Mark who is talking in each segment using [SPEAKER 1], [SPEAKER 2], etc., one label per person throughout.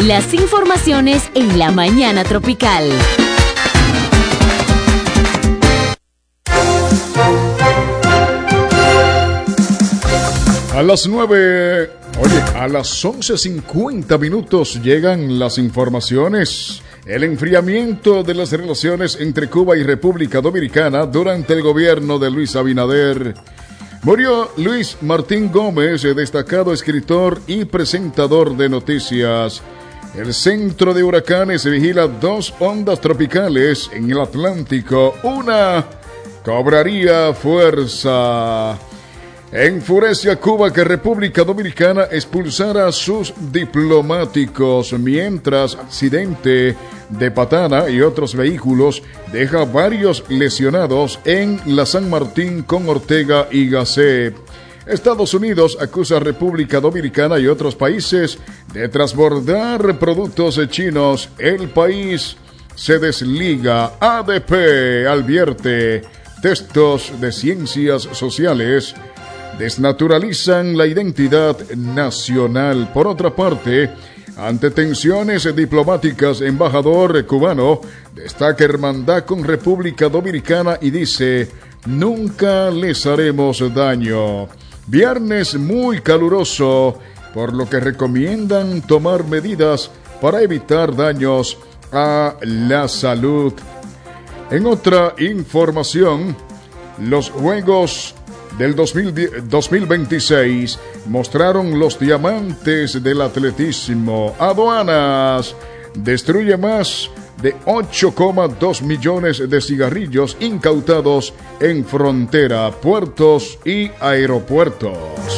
[SPEAKER 1] Las informaciones en la mañana tropical.
[SPEAKER 2] A las 9, a las 11:50 minutos llegan las informaciones. El enfriamiento de las relaciones entre Cuba y República Dominicana durante el gobierno de Luis Abinader. Murió Luis Martín Gómez, destacado escritor y presentador de noticias. El centro de huracanes vigila 2 ondas tropicales en el Atlántico. Una cobraría fuerza. Enfurece a Cuba que República Dominicana expulsara a sus diplomáticos, mientras accidente de Patana y otros vehículos deja varios lesionados en la San Martín con Ortega y Gasset. Estados Unidos acusa a República Dominicana y otros países de transbordar productos chinos. El país se desliga. ADP advierte: textos de ciencias sociales desnaturalizan la identidad nacional. Por otra parte, ante tensiones diplomáticas, embajador cubano destaca hermandad con República Dominicana y dice: nunca les haremos daño. Viernes muy caluroso, por lo que recomiendan tomar medidas para evitar daños a la salud. En otra información, los Juegos del 2026 mostraron los diamantes del atletismo. Aduanas destruye más de 8,2 millones de cigarrillos incautados en frontera, puertos y aeropuertos.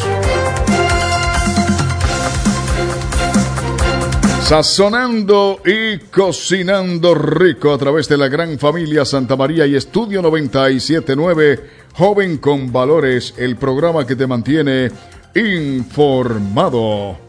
[SPEAKER 2] Sazonando y cocinando rico a través de la gran familia Santa María y Estudio 97.9, Joven con Valores, el programa que te mantiene informado.